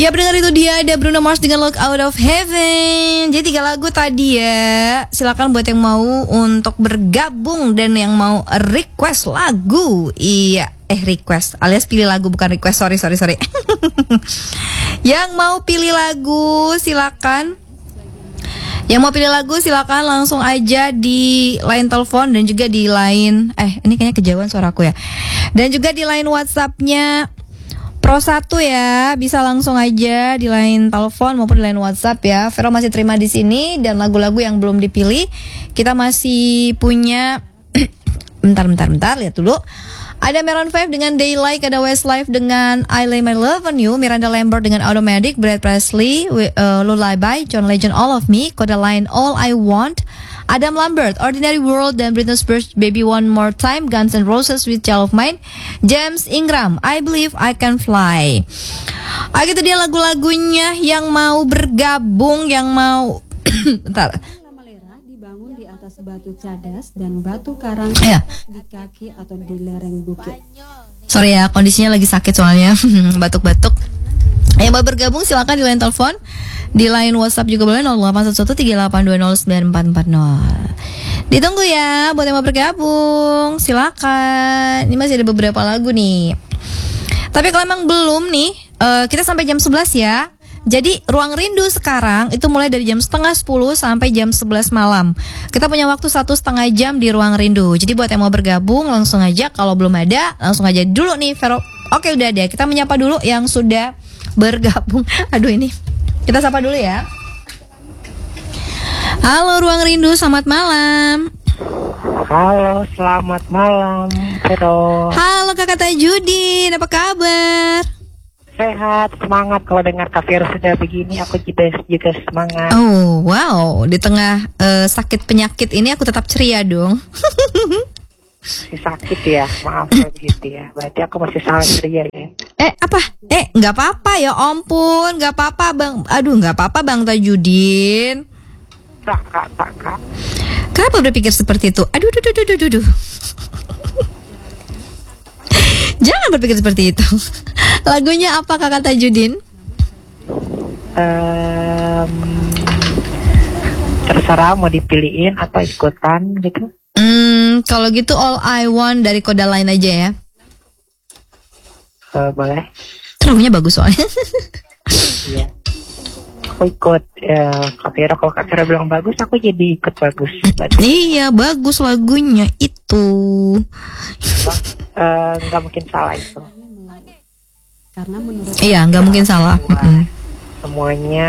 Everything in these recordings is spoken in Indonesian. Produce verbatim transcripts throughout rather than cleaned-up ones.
Ya pendengar, itu dia ada Bruno Mars dengan Look Out of Heaven. Jadi tiga lagu tadi ya. Silakan buat yang mau untuk bergabung dan yang mau request lagu. Iya, eh request alias pilih lagu, bukan request. Sorry sorry sorry. Yang mau pilih lagu silakan. Yang mau pilih lagu silakan langsung aja di line telepon dan juga di line eh ini kayaknya kejauhan suaraku ya. Dan juga di line WhatsApp-nya Pro satu ya, bisa langsung aja di line telepon maupun di line WhatsApp ya. Vero masih terima di sini dan lagu-lagu yang belum dipilih kita masih punya. bentar bentar bentar lihat dulu. Ada Maroon five dengan Daylight, ada Westlife dengan I Lay My Love on You, Miranda Lambert dengan Automatic, Brad Presley, uh, Lullaby, John Legend All of Me, Kode Line All I Want, Adam Lambert, Ordinary World, dan Britney Spears, Baby One More Time, Guns N' Roses with Child of Mine, James Ingram, I Believe I Can Fly. Oke, itu dia lagu-lagunya. Yang mau bergabung, yang mau bentar. Dibangun di atas batu cadas dan batu karang ya. Di kaki atau di lereng bukit. Sorry ya, kondisinya lagi sakit soalnya. Batuk-batuk. Yang mau bergabung silakan di line telepon. Di line WhatsApp juga boleh nol delapan satu satu tiga delapan dua nol sembilan empat empat nol. Ditunggu ya buat yang mau bergabung. Silakan. Ini masih ada beberapa lagu nih. Tapi kalau emang belum nih, uh, kita sampai jam sebelas ya. Jadi Ruang Rindu sekarang itu mulai dari jam setengah sepuluh sampai jam sebelas malam. Kita punya waktu satu setengah jam di Ruang Rindu. Jadi buat yang mau bergabung langsung aja. Kalau belum ada langsung aja dulu nih Vero. Oke udah ada. Kita menyapa dulu yang sudah bergabung. Aduh ini. Kita sapa dulu ya. Halo Ruang Rindu, selamat malam. Halo, selamat malam Vero. Halo Kakak Tajudin, apa kabar? Sehat, semangat. Kalau dengar Kak Vero sudah begini, aku juga juga semangat. Oh wow, di tengah uh, sakit penyakit ini aku tetap ceria dong. Masih sakit ya, maaf kalau begitu ya. Berarti aku masih sangat ceria ya. Eh apa? Eh nggak apa-apa ya, ampun, nggak apa-apa bang. Aduh nggak apa-apa bang Tajudin. Tak kak, tak kak. Kenapa berpikir seperti itu? Aduh, aduh, aduh, aduh, aduh. Jangan berpikir seperti itu. Lagunya apa Kakak Tajudin? Um, terserah mau dipilihin atau ikutan gitu. Hmm, kalau gitu All I Want dari Kode Line aja ya. Uh, boleh. Lagunya bagus soalnya. Iya. Aku ikut ya, Kak Vero. Kalau Kak Vero bilang bagus, aku jadi ikut bagus. Iya, bagus lagunya itu. Nggak uh, mungkin salah itu. Karena menurut iya, nggak mungkin salah. Semua, semuanya.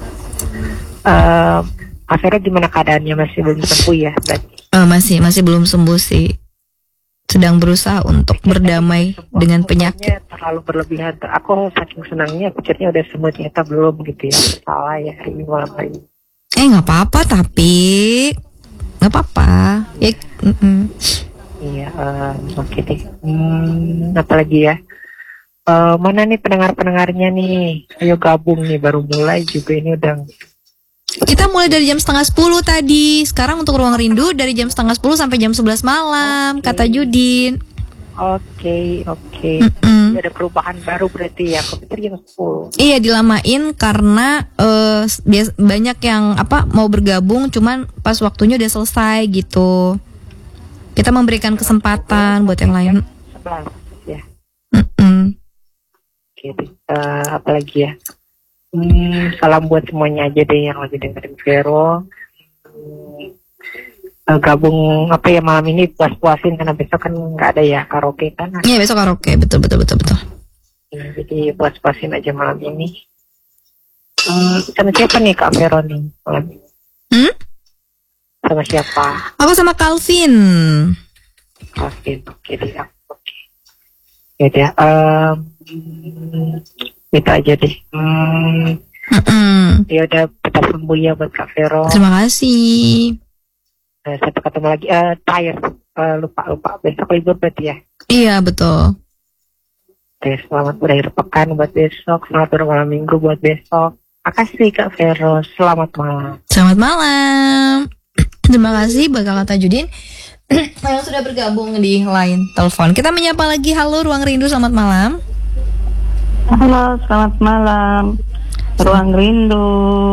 Uh, Kak Vero gimana keadaannya, masih belum sembuh ya? Uh, masih masih belum sembuh sih. Sedang berusaha untuk berdamai dengan penyakit. Terlalu berlebihan. Aku saking senangnya pikirnya udah sembuh, ternyata belum gitu ya. Salah ya hari ini malam hari. Eh nggak apa-apa tapi nggak apa-apa. Ya, iya. Um, Oke okay deh. Hmm, apa lagi ya? Uh, mana nih pendengar-pendengarnya nih? Ayo gabung nih, baru mulai juga ini udah. Kita mulai dari jam setengah sepuluh tadi. Sekarang untuk Ruang Rindu dari jam setengah sepuluh sampai jam sebelas malam, okay. Kata Judin. Oke, okay, oke. Okay. Mm-mm. Ada perubahan baru berarti ya. Aku pikir jam sepuluh. Iya, dilamain karena uh, bias- banyak yang apa mau bergabung, cuman pas waktunya udah selesai gitu. Kita memberikan kesempatan buat yang lain. sebelas ya. Mm-mm. Oke, okay, uh, apa lagi ya? Hmm, salam buat semuanya aja deh yang lagi dengerin Vero. Hmm, uh, gabung apa ya malam ini, puas-puasin karena besok kan nggak ada ya karaoke kan? Iya, besok karaoke, betul betul betul betul. Ya, jadi puas-puasin aja malam ini. Hmm, sama siapa nih Kak Vero nih malam ini? Hmm? Sama siapa? Aku sama Calvin. Calvin, oke deh, oke. Ya deh, um, itu aja deh. Hmm, ya udah, tetap sembuh ya buat Kak Vero. Terima kasih. Nah, sampai ketemu lagi. Uh, tayar, uh, lupa lupa besok libur berarti ya. Iya betul. Oke, selamat berakhir pekan buat besok. Selamat bermalam minggu buat besok. Makasih Kak Vero. Selamat malam. Selamat malam. Terima kasih buat Kakak Tajudin yang sudah bergabung di line telepon. Kita menyapa lagi. Halo Ruang Rindu, selamat malam. Halo, selamat malam. Ruang Rindu.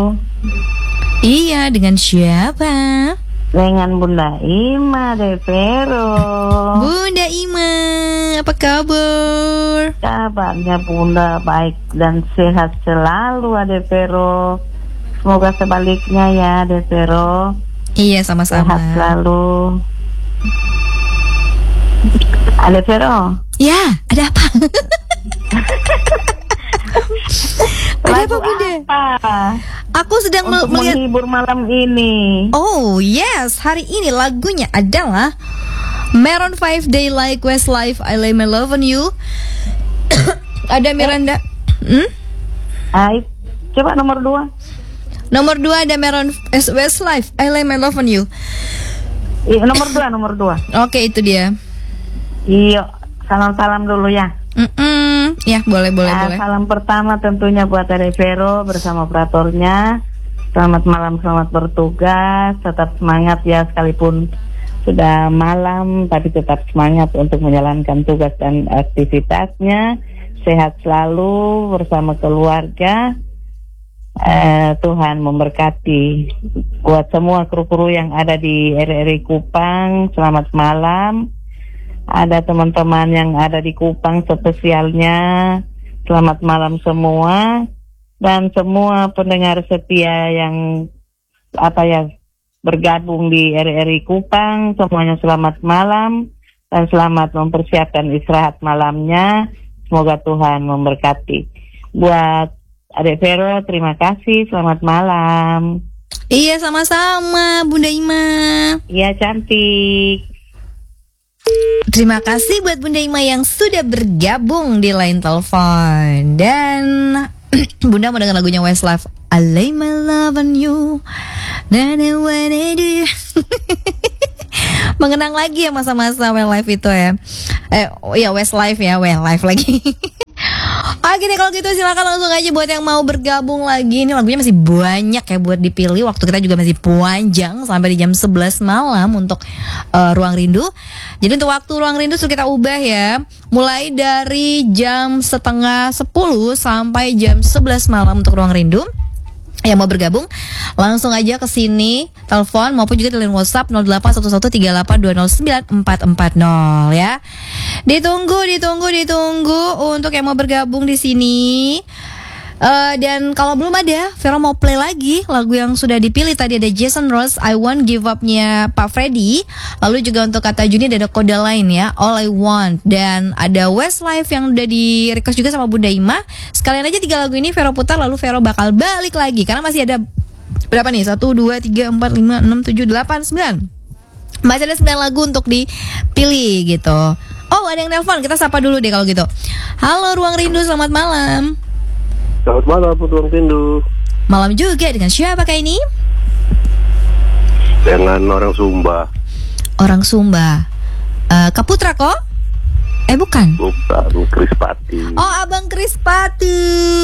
Iya, dengan siapa? Dengan Bunda Ima de Vero. Bunda Ima, apa kabar? Kabarnya Bunda baik dan sehat selalu Ade Vero. Semoga sebaliknya ya Ade Vero. Iya, sama-sama. Sehat selalu. Ade Vero. Ya, ada apa? Ada apa, Bunda? Apa? Aku sedang Untuk melihat. menghibur malam ini. Oh yes, hari ini lagunya adalah Maroon five Daylight Westlife I Lay My Love on You. Ada Miranda. Hmm? Hai, coba nomor dua. Nomor dua ada Maroon eh, Westlife I Lay My Love on You. Iya, nomor dua, nomor dua. Oke, itu dia. Iya, salam-salam dulu ya. Mm-mm. Ya, boleh, boleh, Ya, boleh. salam pertama tentunya buat Ade Vero bersama operatornya. Selamat malam, selamat bertugas. Tetap semangat ya, sekalipun sudah malam, tapi tetap semangat untuk menjalankan tugas dan aktivitasnya. Sehat selalu bersama keluarga. Eh, Tuhan memberkati. Buat semua kru-kru yang ada di R R I Kupang, selamat malam. Ada teman-teman yang ada di Kupang spesialnya, selamat malam semua. Dan semua pendengar setia yang apa ya bergabung di R R I Kupang, semuanya selamat malam dan selamat mempersiapkan istirahat malamnya. Semoga Tuhan memberkati. Buat Ade Vero, terima kasih, selamat malam. Iya, sama-sama Bunda Ima. Iya, cantik. Terima kasih buat Bunda Ima yang sudah bergabung di line telepon. Dan Bunda mau dengar lagunya Westlife I Lay My Love on You. Na na wa na do. Mengenang lagi ya masa-masa Westlife itu ya. Eh, oh ya Westlife ya, Westlife lagi. Oke deh, kalau gitu silakan langsung aja buat yang mau bergabung lagi. Ini lagunya masih banyak ya buat dipilih. Waktu kita juga masih panjang sampai di jam sebelas malam untuk uh, Ruang Rindu. Jadi untuk waktu Ruang Rindu sudah kita ubah ya. Mulai dari jam setengah sepuluh sampai jam sebelas malam untuk Ruang Rindu. Yang mau bergabung langsung aja ke sini, telepon maupun juga di line WhatsApp nol delapan satu satu tiga delapan dua nol sembilan empat empat nol ya. Ditunggu, ditunggu, ditunggu untuk yang mau bergabung di sini. Uh, dan kalau belum ada, Vero mau play lagi lagu yang sudah dipilih tadi. Ada Jason Rose, I Won't Give Up-nya Pak Freddy. Lalu juga untuk kata Juni ada kode lain ya, All I Want. Dan ada Westlife yang udah di request juga sama Bunda Ima. Sekalian aja tiga lagu ini Vero putar, lalu Vero bakal balik lagi karena masih ada berapa nih? satu, dua, tiga, empat, lima, enam, tujuh, delapan, sembilan. Masih ada sembilan lagu untuk dipilih gitu. Oh, ada yang nelpon, kita sapa dulu deh kalau gitu. Halo Ruang Rindu, selamat malam. Selamat malam, Ruang Rindu. Malam juga, dengan siapa kak ini? Dengan orang Sumba. Orang Sumba. uh, Kak Putra kok? Eh bukan. Bukan, Krispati. Oh, Abang Krispati.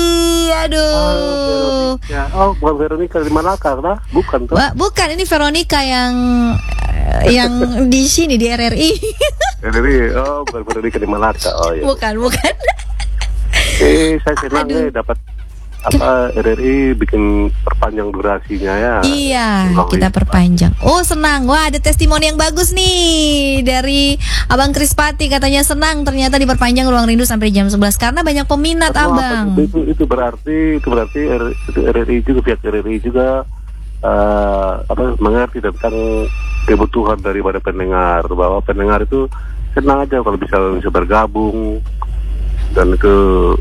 Aduh. Ya, oh, bukan Veronica di Malaka lah, bukan tuh. Wah, bukan, ini Veronica yang yang di sini di R R I. R R I, oh, bukan Veronica di Malaka. Oh ya. Bukan, bukan. Eh, saya senang Aduh. ya dapat apa R R I bikin perpanjang durasinya ya. Iya, Ruang kita Rindu. perpanjang. Oh, senang. Wah, ada testimoni yang bagus nih dari Abang Krispati, katanya senang ternyata diperpanjang Ruang Rindu sampai jam sebelas karena banyak peminat, Oh, apa Abang. Itu, itu, itu berarti itu berarti R, itu R R I juga pihak R R I juga uh, apa mengerti tentang kebutuhan daripada pendengar, bahwa pendengar itu senang aja kalau bisa bisa bergabung, dan itu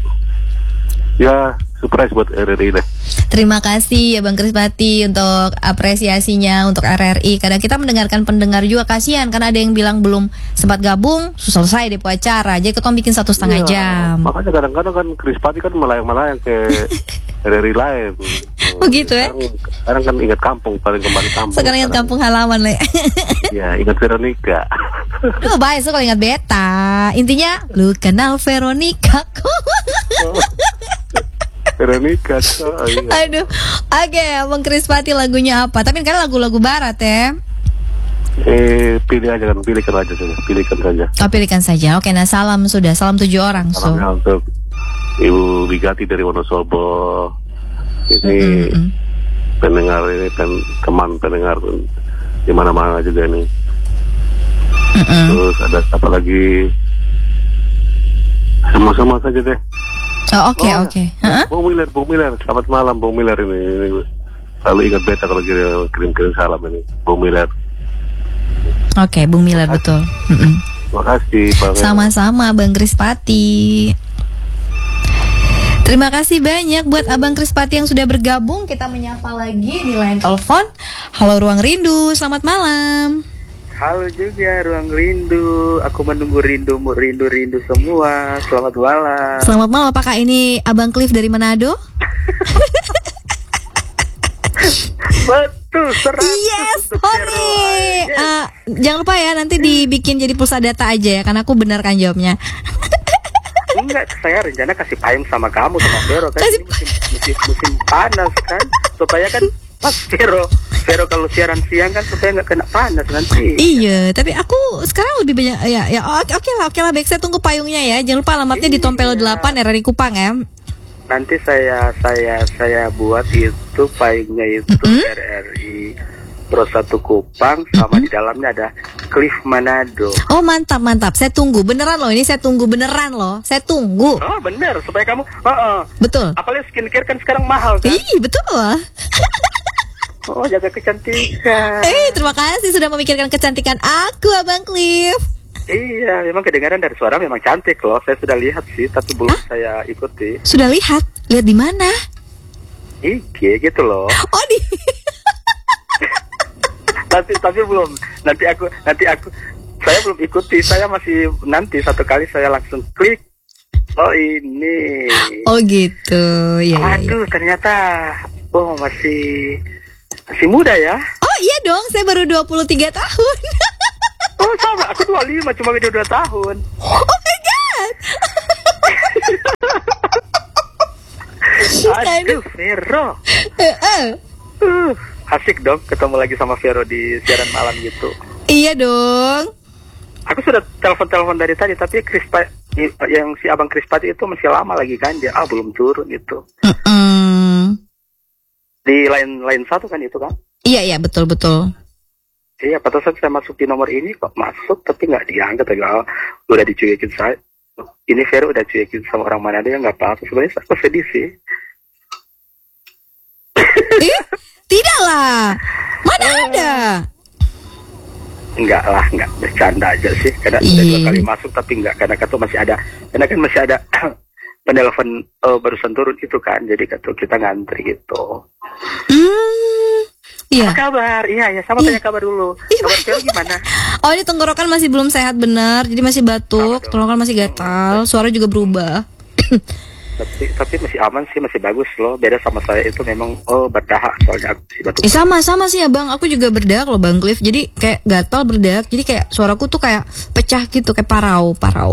ya surprise buat R R I deh. Terima kasih ya Bang Krispati untuk apresiasinya untuk R R I. Karena kita mendengarkan pendengar juga, kasihan karena ada yang bilang belum sempat gabung, selesai deh acara. Jadi kita bikin satu setengah Iya, jam. Makanya kadang-kadang kan Krispati kan melayang-melayang ke R R I lain. Begitu ya? Sekarang, sekarang kan ingat kampung, paling kembali kampung. Sekarang ingat kampung halaman lah. Ya, ingat Veronica. Lu baik so kalau ingat beta. Intinya lu kenal Veronica kok. Veronica. Oh, iya. Aduh. Oke, Bang Krispati lagunya apa? Tapi kan lagu-lagu barat ya. Eh, pilih aja kan, pilihkan aja saja, pilihkan saja. Oh, pilihkan saja. Oke, nah salam sudah, salam tujuh orang. So. Salamnya untuk Ibu Bigati dari Wonosobo. Ini Mm-mm. pendengar ini pen, teman pendengar di mana-mana juga nih. Mm-mm. Terus ada apa lagi? Sama-sama saja deh. Oh, oke Oh, oke. Heeh. Bung Miller, Bung Miller, selamat malam Bung Miller ini. ini selalu ingat beta kalau kirim kirim salam ini, Bung Miller. Oke, Bung Miller betul. Mm-mm. Terima kasih Bang. Sama-sama Bang Krispati. Terima kasih banyak buat Abang Krispati yang sudah bergabung. Kita menyapa lagi di line telepon. Halo Ruang Rindu, selamat malam. Halo juga Ruang Rindu. Aku menunggu rindumu, rindu-rindu semua. Selamat malam. Selamat malam, apakah ini Abang Cliff dari Manado? Betul, seratus Yes, untuk hore. Vero. Yes. Ah, jangan lupa ya, nanti dibikin jadi pulsa data aja ya, karena aku benar kan jawabnya. Enggak, saya rencana kasih payung sama kamu sama Vero kan. Kasih Ini musim, musim, musim panas kan. Supaya kan pas Vero, Vero kalau siaran siang kan supaya nggak kena panas nanti. Iya, tapi aku sekarang lebih banyak ya ya oke oke lah, oke lah, baik, saya tunggu payungnya ya. Jangan lupa alamatnya di Tompelo delapan R R I Kupang ya. Nanti saya saya saya buat itu payungnya itu Mm-mm. R R I Pro satu Kupang sama di dalamnya ada Cliff Manado. Oh, mantap mantap. Saya tunggu beneran loh, ini saya tunggu beneran loh. Saya tunggu. Oh bener, supaya kamu, uh-uh. Betul. apalagi skincare kan sekarang mahal kan. Ih, betul. Oh jaga kecantikan. Eh, terima kasih sudah memikirkan kecantikan aku, Abang Cliff. Iya, memang kedengaran dari suara memang cantik loh. Saya sudah lihat sih, tapi belum saya ikuti. Sudah lihat? Lihat di mana? I G gitu loh. Oh, di tapi tapi belum. Nanti aku nanti aku saya belum ikuti. Saya masih nanti satu kali saya langsung klik. Oh ini. Oh, gitu. Ya, ya, ya. Aduh, ternyata oh masih masih muda ya. Oh, iya dong, saya baru dua puluh tiga tahun. Oh sama, aku dua puluh lima cuma beda dua tahun. Oh my god. Aduh, Vero. Eh, eh. Uh, asik dong ketemu lagi sama Vero di siaran malam gitu. Iya dong. Aku sudah telepon-telepon dari tadi, tapi Krispa, yang si Abang Krispati itu masih lama lagi kan dia. Ah, belum turun itu. Mm-mm. Di line line satu kan itu kan? Iya iya, betul betul. Iya, pada saat saya masuk di nomor ini kok masuk tapi nggak diangkat lagi. Oh, udah dicuekin saya. Ini Vero udah cuekin sama orang mana dia nggak apa-apa. Sebenarnya aku sedih sih. Eh, tidak lah. Mana ada? Enggak lah, enggak, bercanda aja sih. Karena udah dua kali masuk tapi enggak, karena kata masih ada, karena kan masih ada penelpon uh, barusan turun itu kan, jadi kata kita ngantri gitu. Hmm, iya. Apa kabar? Iya, ya sama tanya kabar dulu. Kabar Vero gimana? Oh, ini tenggorokan masih belum sehat benar, jadi masih batuk, Apa dong? tenggorokan masih gatal, suara juga berubah. tapi tapi masih aman sih, masih bagus loh. Beda sama saya itu memang oh berdahak soalnya aku masih batuk. Eh, sama sama sih ya Bang, aku juga berdak loh Bang Cliff, jadi kayak gatal berdak, jadi kayak suaraku tuh kayak pecah gitu, kayak parau parau.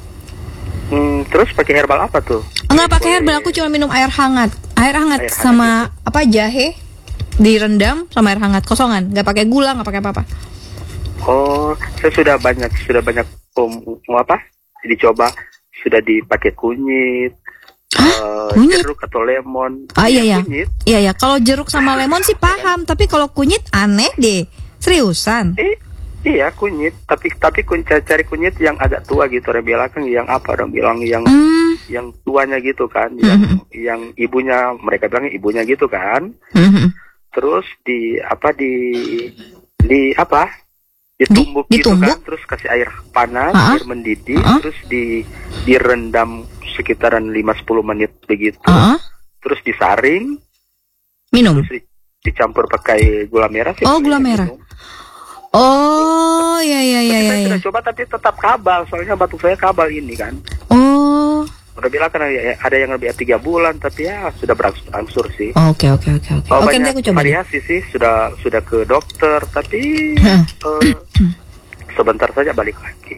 Hmm, terus pakai herbal apa tuh? Enggak pakai herbal, aku cuma minum air hangat, air hangat Air hangat sama apa jahe direndam sama air hangat kosongan, nggak pakai gula, nggak pakai apa-apa. Oh, saya sudah banyak sudah banyak um, mau apa? Dicoba sudah dipakai kunyit. Uh, Kunyit? jeruk atau lemon. Ah iya ya, Kunyit. iya ya. Kalau jeruk sama lemon sih paham, tapi kalau kunyit aneh deh, seriusan. Eh, iya kunyit, tapi tapi kun, cari kunyit yang agak tua gitu. Orang bilang kan yang apa? Orang bilang yang Hmm. yang tuanya gitu kan, yang yang ibunya, mereka bilang ibunya gitu kan. Mhm. Terus di apa di di apa? Ditumbuk Di- gitu ditumbuk? kan, terus kasih air panas, Ah. air mendidih, Ah. terus di direndam sekitaran lima sampai sepuluh menit begitu. Ah, Terus disaring, minum. terus di- dicampur pakai gula merah sih. Oh, gula merah. Minum. Oh, ya ya ya Tapi ya saya ya. sudah coba tapi tetap kabal, soalnya batuk saya kabal ini kan. Oh, Udah bilang kan ya, ada yang lebih tiga bulan, tapi ya sudah berangsur sih. oke oke oke oke. Oh, Oke, nanti banyak aku coba. deh. variasi sih, sudah sudah ke dokter, tapi Hah. eh, sebentar saja balik lagi.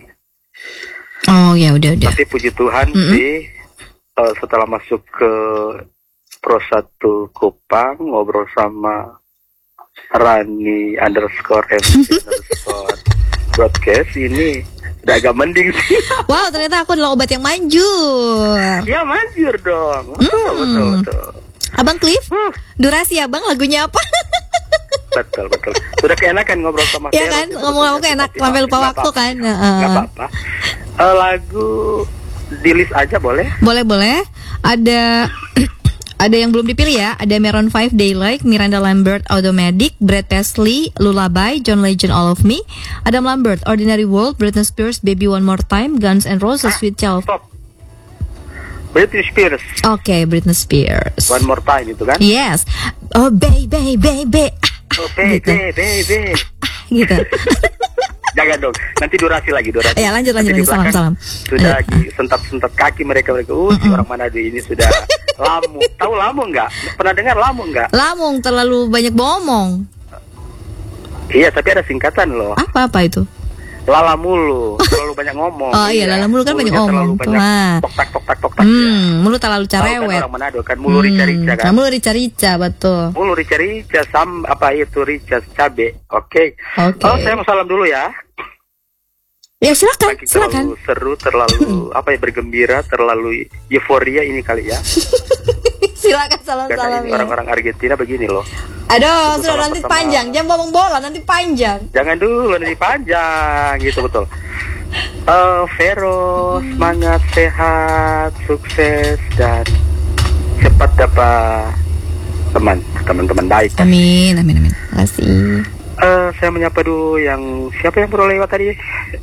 Oh ya udah udah. Tapi puji Tuhan Mm-mm. sih, eh, setelah masuk ke Pro satu Kupang, ngobrol sama Rani underscore M C underscore broadcast ini Udah agak mending sih. Wow, ternyata aku adalah obat yang manjur. Ya manjur dong. Betul, Hmm. betul, betul. Abang Cliff, Huh. durasi abang lagunya apa? Betul, betul. Sudah keenakan ngobrol sama Iya Vero. kan, Gitu, ngomong-ngomong betul, enak, betul. sampai lupa Nggak waktu apa-apa. kan. Nggak Heeh. apa-apa. Eh, lagu di list aja boleh? Boleh-boleh. Ada ada yang belum dipilih ya. Ada Maroon five Daylight, Miranda Lambert Automatic, Brad Paisley Lullaby, John Legend All of Me, Adam Lambert Ordinary World, Britney Spears Baby One More Time, Guns N' Roses Sweet Child. Stop. Britney Spears. Oke, Britney Spears. One more time itu kan? Yes. Oh baby baby. Ah, Oh, baby, gitu. baby. Gitu. Jangan dong. Nanti durasi lagi, durasi. Ya, lanjut, lanjut, Nanti di lanjut. Salam, belakang salam. Sudah Lanjut. lagi sentak-sentak kaki mereka mereka. Uh, si orang Manado ini sudah lamu. Tahu lamu nggak? Pernah dengar lamu nggak? Lamung terlalu banyak ngomong. Iya, tapi ada singkatan loh. Apa apa itu? Lala mulu, terlalu banyak ngomong. Oh iya, lala mulu kan banyak Mulunya ngomong. terlalu banyak Wah. tok tak tok tak tok tak. Hmm, mulut terlalu Tahu kan cerewet. orang Manado kan mulu rica-rica kan. Kamu rica-rica betul. Mulu rica-rica sam apa itu rica cabe. Oke. Oke. Oh, saya mau salam dulu ya. Ya silakan, Lagi silakan. terlalu seru, terlalu apa ya bergembira, terlalu euforia ini kali ya. Silakan Karena salam-salam ini ya. orang-orang Argentina begini loh. Aduh, Itu sudah salam nanti pertama. panjang. Jangan ngomong bola, nanti panjang. Jangan dulu nanti panjang gitu betul. Eh, Vero, semangat, sehat, sukses dan cepat dapat teman, teman-teman baik. Amin, amin, amin. Terima kasih. Eh, saya menyapa dulu yang siapa yang baru lewat tadi?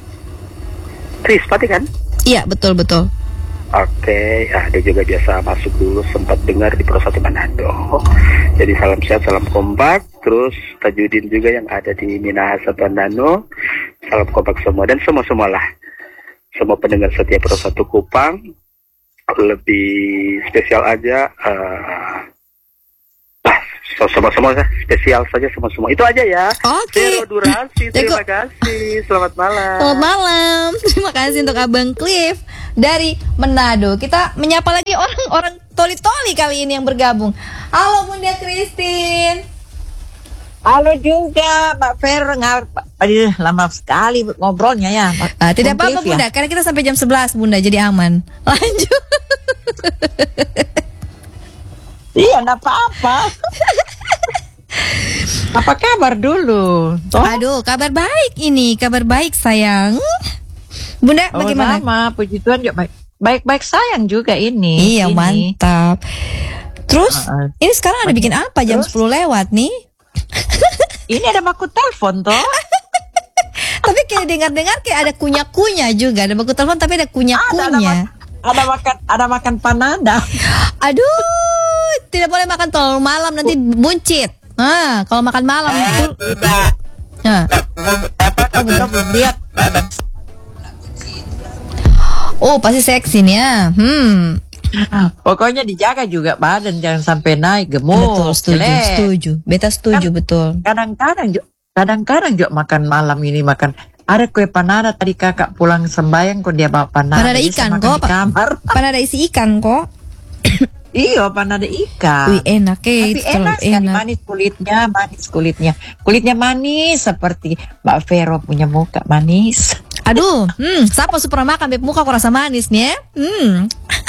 Trispati kan? Iya, betul, betul. Oke, ah, dia juga biasa masuk dulu, sempat dengar di Pro satu Manado. Jadi salam sehat, salam kompak. Terus Tajudin juga yang ada di Minahasa Bandano. Salam kompak semua dan semua-semua lah. Semua pendengar setia Pro satu Kupang. Lebih spesial aja. Uh, ah, so- semua-semua spesial saja semua-semua. Itu aja ya. Oke. Vero Durasi, terima Jago. kasih. Selamat malam. Selamat malam. Terima kasih untuk Abang Cliff dari Manado. Kita menyapa lagi orang-orang toli-toli kali ini yang bergabung. Halo Bunda Christine. Halo juga Mbak Fer, ngar- aduh lama sekali ngobrolnya ya. Mbak- Ah, tidak Bung apa-apa Cliff ya? Bunda, karena kita sampai jam sebelas Bunda, jadi aman. Lanjut. Iya, enggak apa-apa. Apa kabar dulu? Toh? Aduh, kabar baik ini, kabar baik sayang. Bunda, Oh, bagaimana? sama, puji Tuhan juga baik. Baik-baik sayang juga ini. Iya, ini. mantap. Terus, Heeh. ini sekarang ada bikin apa jam Terus? sepuluh lewat nih? Ini ada baku telepon toh. Tapi kayak dengar-dengar kayak ada kunyah-kunyah juga. Ada baku telepon tapi ada Ada, ada, kunyah-kunyah. mak- ada makan ada makan panada. Aduh, tidak boleh makan terlalu malam nanti buncit. Nah, kalau makan malam itu. Tidak. Nah. Apa kamu belum lihat? Oh, pasti seksi nih ya. Hmm. Pokoknya dijaga juga badan, jangan sampai naik gemuk. Betul, setuju, jelek. setuju. Beta setuju, betul. Kadang-kadang juga, kadang-kadang juga makan malam ini makan. Ada kue panada tadi kakak pulang sembayang kok dia bawa panada. Panada Jadi ikan saya makan kok, di Pak. kamar. Pan ada isi ikan kok. Iya, panada ikan. Wih, enak eh, Tapi itu terlalu enak sekali, enak. manis kulitnya, manis kulitnya. Kulitnya manis seperti Mbak Vero punya muka manis. Aduh, hmm, siapa su pernah makan beb muka aku rasa manis nih ya? Hmm.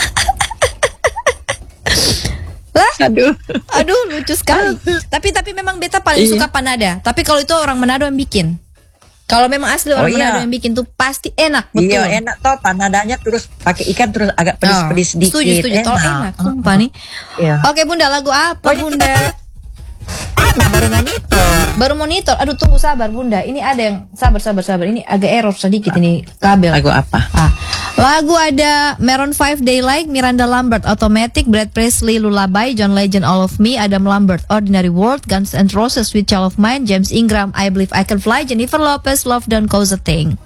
Lah, Aduh. aduh lucu sekali. tapi tapi memang beta paling Iya. suka panada. Tapi kalau itu orang Manado yang bikin. Kalau memang asli Oh, orang iya. Manado yang bikin tuh pasti enak, betul. Iya, enak toh panadanya terus pakai ikan terus agak Oh, pedes-pedes sedikit. Setuju, setuju. Tol enak, sumpah nih. Iya. Oke Bunda, lagu apa Oh, iya, Bunda? Ada baru monitor. Baru monitor. Aduh tunggu sabar Bunda. Ini ada yang sabar sabar sabar. Ini agak error sedikit ini kabel. Lagu apa? Ah, lagu ada Maroon five Daylight, Miranda Lambert Automatic, Brad Paisley Lullaby, John Legend All of Me, Adam Lambert Ordinary World, Guns N' Roses Sweet Child of Mine, James Ingram I Believe I Can Fly, Jennifer Lopez Love Don't Cause a Thing.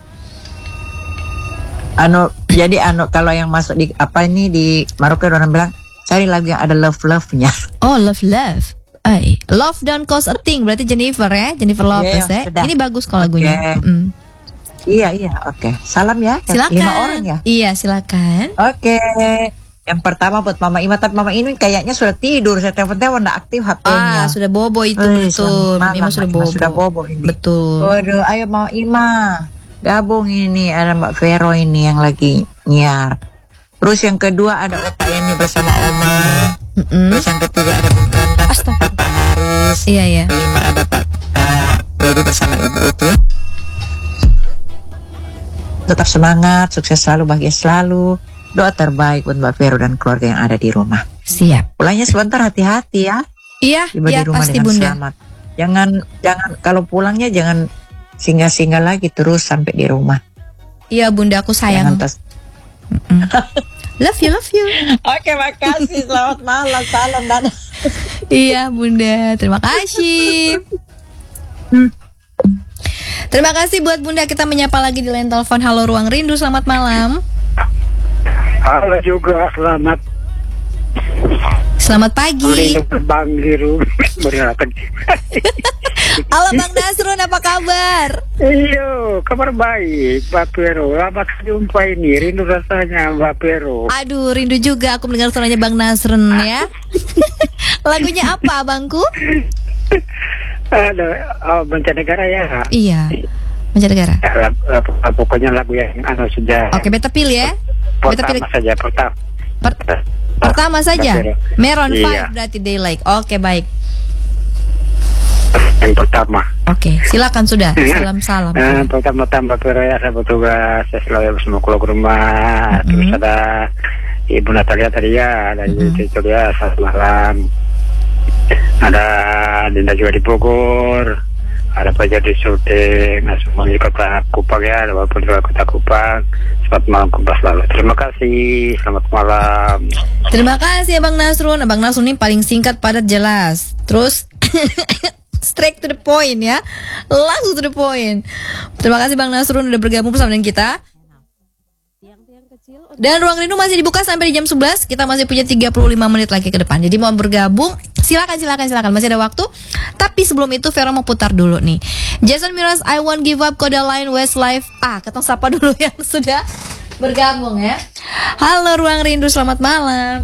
Anu, jadi anu kalau yang masuk di apa ini di Maroko orang bilang cari lagu yang ada love love-nya. Oh, Love Love. Ay, Love Don't Cause a Thing berarti Jennifer ya, Jennifer Lopez Iya, ya. sudah. Ini bagus kok lagunya. Oke. Mm. Iya iya, oke. Salam ya. Silakan. Lima orang ya. Iya, silakan. Oke. Yang pertama buat Mama Ima, tapi Mama Ima kayaknya sudah tidur. Saya telepon-telepon nggak aktif H P-nya. Ah, sudah bobo itu Eh, betul. selamat Mima malam, sudah Mama bobo. sudah bobo ini. Betul. Waduh, ayo Mama Ima. gabung ini, ada Mbak Vero ini yang lagi nyiar. Terus yang kedua ada Opa Eni bersama Oma. Mm-mm. Terus yang ketiga ada Bung Kanda, Astaga. Pak Haris. Iya ya. Kelima ada Pak Dedi bersama Ibu itu. Tetap semangat, sukses selalu, bahagia selalu. Doa terbaik buat Mbak Vero dan keluarga yang ada di rumah. Siap. Pulangnya sebentar, hati-hati ya. Iya, Tiba iya di rumah pasti dengan Bunda. selamat. Jangan jangan kalau pulangnya jangan singgah-singgah lagi terus sampai di rumah. Iya Bunda, aku sayang. Jangan tas- Mm-mm. Love you, love you. Oke, makasih. Selamat malam. Salam dan Iya Bunda, terima kasih. Terima kasih buat Bunda. Kita menyapa lagi di line telepon. Halo Ruang Rindu, selamat malam. Halo juga, selamat Selamat pagi. terbang biru. Berangkat. Halo Bang Nasrun, apa kabar? Iyo, kabar baik, Mbak Pero. Lama jumpa ini, rindu rasanya Mbak Pero. Aduh, rindu juga aku mendengar suaranya Bang Nasrun ya. Lagunya apa abangku? Ada oh, Mancanegara ya. Iya, Mancanegara. Ya, lag- lag- pokoknya lagu yang anu saja. Oke, beta pilih ya. Beta pilih Pertama saja, pertama. per- pertama saja. Mbak Vero. Meron Iya. five berarti Daylight. Oke, baik. Yang pertama. Oke, silakan sudah. Salam-salam. Eh, pertama-tama Mbak Pero ya, saya bertugas, saya selalu bersama keluarga rumah. Mm-mm. Terus ada Ibu Natalia tadi ya, dari Mm-mm. itu ya, selamat malam. Ada Dinda juga di Bogor, ada Pak Jadi syuting, nah semua di kota Kupang ya, ada walaupun juga kota Kupang. Selamat malam Kompas selalu. Terima kasih, selamat malam. Terima kasih Abang Nasrun. Abang Nasrun ini paling singkat, padat, jelas. Terus straight to the point ya. Langsung to the point. Terima kasih Bang Nasrun udah bergabung bersama dengan kita. Dan Ruang Rindu masih dibuka sampai di jam sebelas. Kita masih punya tiga puluh lima menit lagi ke depan. Jadi mau bergabung, silakan silakan silakan. Masih ada waktu. Tapi sebelum itu Vero mau putar dulu nih. Jason Mraz, I Won't Give Up, kode line Westlife. Ah, ketemu sapa dulu yang sudah bergabung ya. Halo Ruang Rindu, selamat malam.